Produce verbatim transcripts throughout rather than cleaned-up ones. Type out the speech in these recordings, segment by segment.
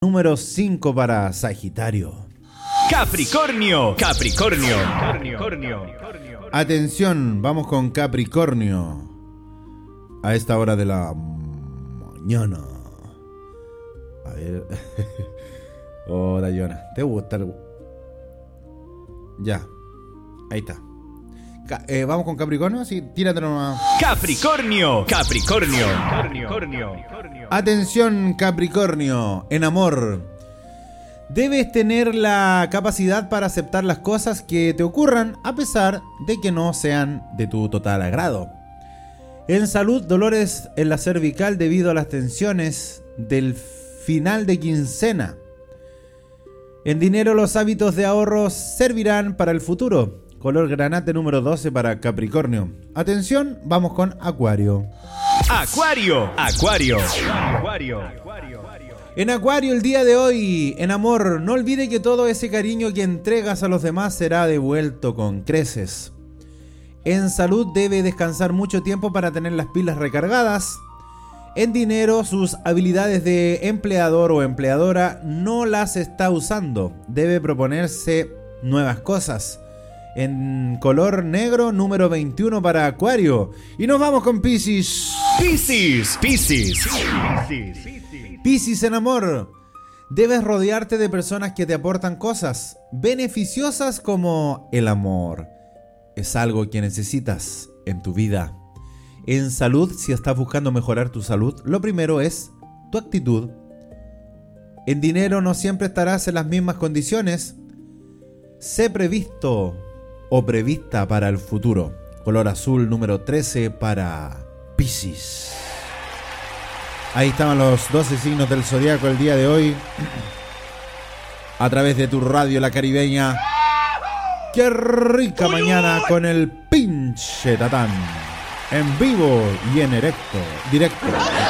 Número cinco para Sagitario. Capricornio, Capricornio, Capricornio. Atención, vamos con Capricornio. A esta hora de la mañana. A ver. Hola, Joana. ¿Te gusta el... Ya. Ahí está. Ca- eh, vamos con Capricornio. Sí, tíratelo nomás. Capricornio, Capricornio, Capricornio. Atención, Capricornio. En amor, debes tener la capacidad para aceptar las cosas que te ocurran a pesar de que no sean de tu total agrado. En salud, dolores en la cervical debido a las tensiones del final de quincena. En dinero, los hábitos de ahorro servirán para el futuro. Color granate número doce para Capricornio. Atención, vamos con Acuario. Acuario, Acuario. En Acuario, el día de hoy, en amor, no olvide que todo ese cariño que entregas a los demás será devuelto con creces. En salud, debe descansar mucho tiempo para tener las pilas recargadas. En dinero, sus habilidades de empleador o empleadora no las está usando. Debe proponerse nuevas cosas. En color negro, número veintiuno para Acuario. Y nos vamos con Piscis. Piscis, Piscis. Piscis en amor. Debes rodearte de personas que te aportan cosas beneficiosas como el amor. Es algo que necesitas en tu vida. En salud, si estás buscando mejorar tu salud, lo primero es tu actitud. En dinero, no siempre estarás en las mismas condiciones. Sé previsto o prevista para el futuro. Color azul número trece para Piscis. Ahí estaban los doce signos del zodiaco el día de hoy. A través de tu radio La Caribeña. ¡Qué rica mañana con el pinche Tatán! En vivo y en directo. Directo.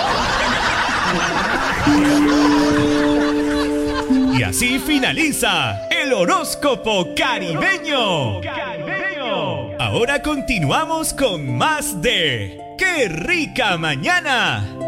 Y así finaliza el horóscopo caribeño. Ahora continuamos con más de ¡Qué rica mañana!